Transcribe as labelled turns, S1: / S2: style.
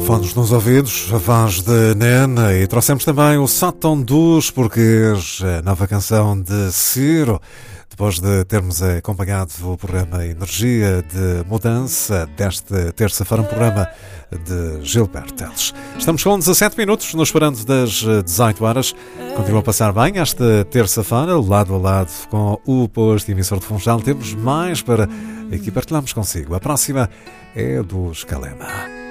S1: Fones nos ouvidos, a voz de Nena, e trouxemos também o Sótão dos Porquês, a nova canção de Ciro, depois de termos acompanhado o programa Energia de Mudança desta terça-feira, um programa de Gilberto Teles. Estamos com 17 minutos, nos esperando das 18 horas. Continua a passar bem esta terça-feira, lado a lado com o posto emissor de Funchal. Temos mais para aqui partilhamos consigo. A próxima é dos Calema.